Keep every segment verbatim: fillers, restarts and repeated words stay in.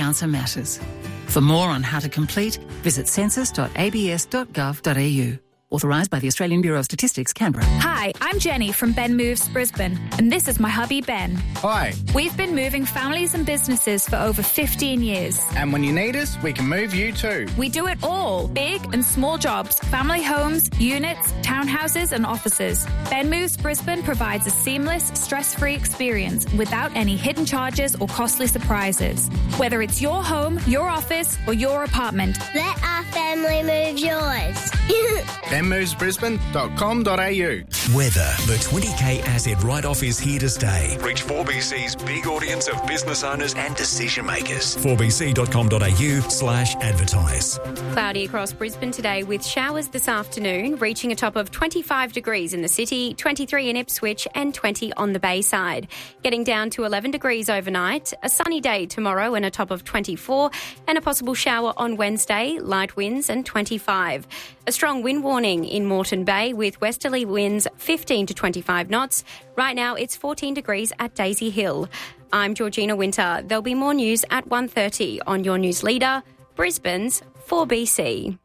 answer matters. For more on how to complete, visit census dot a b s dot gov dot a u. Authorised by the Australian Bureau of Statistics, Canberra. Hi, I'm Jenny from Ben Moves Brisbane, and this is my hubby Ben. Hi. We've been moving families and businesses for over fifteen years. And when you need us, we can move you too. We do it all, big and small jobs, family homes, units, townhouses and offices. Ben Moves Brisbane provides a seamless, stress-free experience without any hidden charges or costly surprises. Whether it's your home, your office or your apartment. Let our family move yours. ben moves brisbane dot com dot a u. Weather. The twenty k asset write-off is here to stay. Reach four B C's big audience of business owners and decision makers. four b c dot com dot a u slash advertise. Cloudy across Brisbane today with showers this afternoon, reaching a top of twenty-five degrees in the city, twenty-three in Ipswich and twenty on the Bayside. Getting down to eleven degrees overnight, a sunny day tomorrow and a top of twenty-four, and a possible shower on Wednesday, light winds and twenty-five. A strong wind warning in Moreton Bay with westerly winds fifteen to twenty-five knots. Right now it's fourteen degrees at Daisy Hill. I'm Georgina Winter. There'll be more news at one thirty on your news leader, Brisbane's four B C.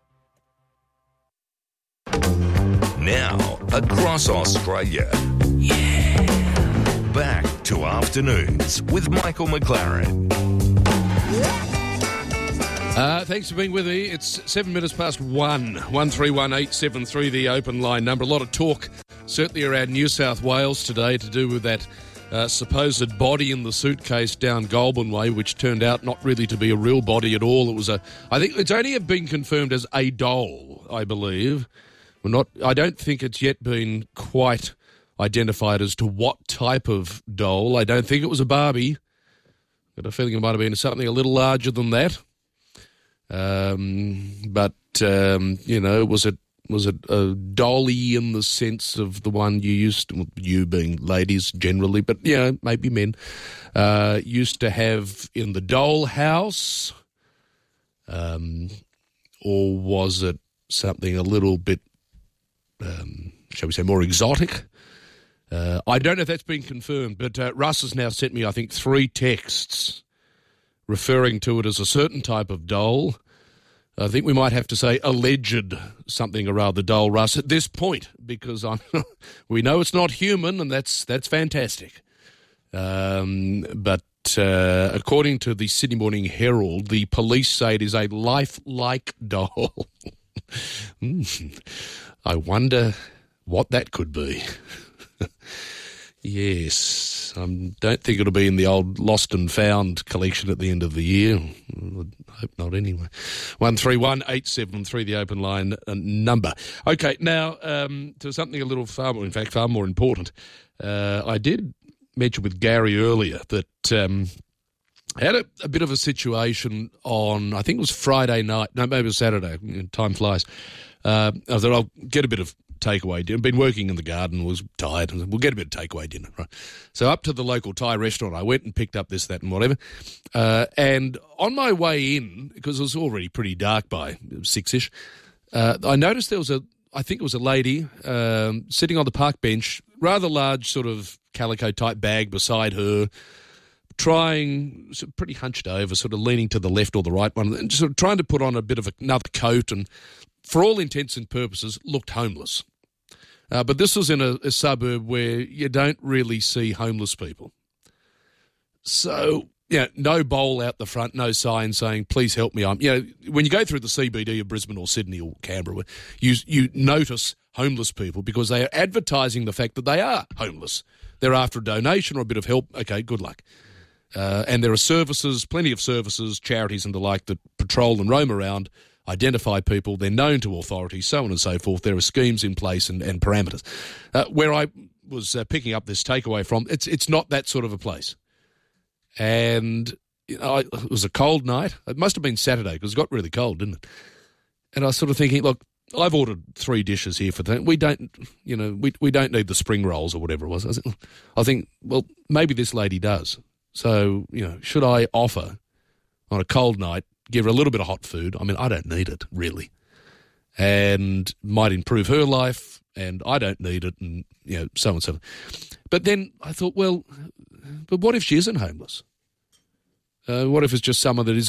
Now, across Australia. Yeah. Back to Afternoons with Michael McLaren. Uh, thanks for being with me. It's seven minutes past one. one three one eight seven three, the open line number. A lot of talk, certainly around New South Wales today, to do with that uh, supposed body in the suitcase down Goulburn Way, which turned out not really to be a real body at all. It was a, I think it's only been confirmed as a doll, I believe. We're not, I don't think it's yet been quite identified as to what type of doll. I don't think it was a Barbie. Got a feeling it might have been something a little larger than that. Um, but, um, you know, was it was it a dolly in the sense of the one you used to, you being ladies generally, but, you know, maybe men, uh, used to have in the doll house? Um, or was it something a little bit, um, shall we say, more exotic? Uh, I don't know if that's been confirmed, but uh, Russ has now sent me, I think, three texts referring to it as a certain type of doll. I think we might have to say alleged something or other doll, Russ, at this point, because I'm, we know it's not human, and that's that's fantastic. Um, but uh, according to the Sydney Morning Herald, the police say it is a lifelike doll. I wonder what that could be. Yes, I um, don't think it'll be in the old lost and found collection at the end of the year. I hope not anyway. one three one eight seven three, the open line uh, number. Okay, now um, to something a little far more, in fact, far more important. Uh, I did mention with Gary earlier that um, I had a, a bit of a situation on, I think it was Friday night, no, maybe it was Saturday, time flies. Uh, I thought I'll get a bit of takeaway dinner. Been working in the garden, was tired, and we'll get a bit of takeaway dinner. Right. So up to the local Thai restaurant, I went and picked up this, that, and whatever. Uh, and on my way in, because it was already pretty dark by six-ish, uh, I noticed there was a, I think it was a lady um, sitting on the park bench, rather large sort of calico-type bag beside her, trying, sort of pretty hunched over, sort of leaning to the left or the right one, and sort of trying to put on a bit of another coat, and for all intents and purposes, looked homeless. Uh, but this was in a, a suburb where you don't really see homeless people. So, yeah, no bowl out the front, no sign saying, please help me. I'm, you know, when you go through the C B D of Brisbane or Sydney or Canberra, you, you notice homeless people because they are advertising the fact that they are homeless. They're after a donation or a bit of help. Okay, good luck. Uh, and there are services, plenty of services, charities and the like that patrol and roam around, identify people, they're known to authorities, so on and so forth. There are schemes in place and, and parameters. Uh, where I was uh, picking up this takeaway from, it's it's not that sort of a place. And you know, I, it was a cold night. It must have been Saturday because it got really cold, didn't it? And I was sort of thinking, look, I've ordered three dishes here for that. We don't, you know, we we don't need the spring rolls or whatever it was. I, was, I think, well, maybe this lady does. So, you know, should I offer on a cold night, give her a little bit of hot food? I mean, I don't need it, really. And might improve her life, and I don't need it, and, you know, so and so. But then I thought, well, but what if she isn't homeless? Uh, what if it's just someone that is